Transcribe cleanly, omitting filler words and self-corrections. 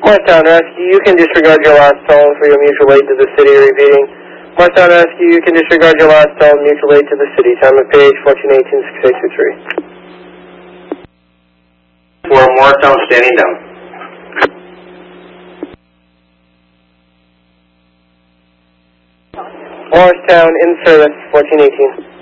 Morristown Rescue, you can disregard your last call for your mutual aid to the city. Repeating. Morristown Rescue, you can disregard your last call mutual aid to the city. Time of page 1418-6823. For Morristown, standing down. Morristown in service 1418.